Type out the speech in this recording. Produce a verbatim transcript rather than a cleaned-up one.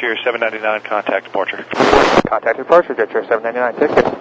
Jetchair seven ninety-nine, contact departure. Contact departure, Jetchair seven ninety-nine, take care.